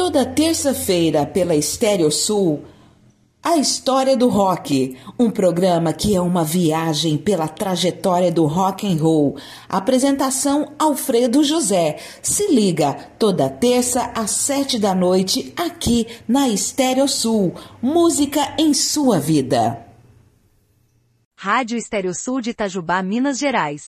Toda terça-feira pela Estéreo Sul, A História do Rock, um programa que é uma viagem pela trajetória do rock and roll. Apresentação Alfredo José. Se liga, toda terça às 7 da noite, aqui na Estéreo Sul. Música em sua vida. Rádio Estéreo Sul de Itajubá, Minas Gerais.